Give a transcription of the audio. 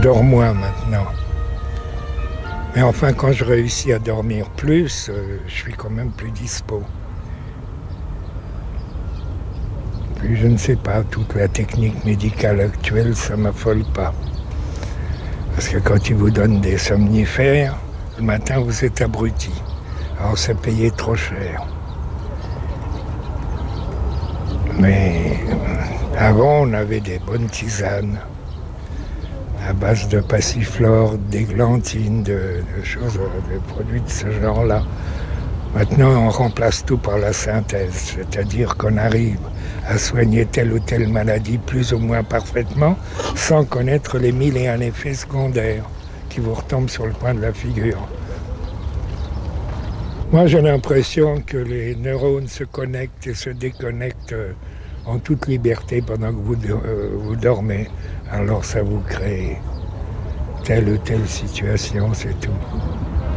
dors moins maintenant. Mais enfin, quand je réussis à dormir plus, je suis quand même plus dispo. Puis je ne sais pas, toute la technique médicale actuelle, ça m'affole pas. Parce que quand ils vous donnent des somnifères, le matin vous êtes abruti. Alors c'est payé trop cher. Mais avant, on avait des bonnes tisanes à base de passiflore, d'églantine, de choses, de produits de ce genre-là. Maintenant, on remplace tout par la synthèse, c'est-à-dire qu'on arrive à soigner telle ou telle maladie plus ou moins parfaitement sans connaître les 1001 effets secondaires qui vous retombent sur le coin de la figure. Moi, j'ai l'impression que les neurones se connectent et se déconnectent en toute liberté pendant que vous dormez. Alors ça vous crée telle ou telle situation, c'est tout.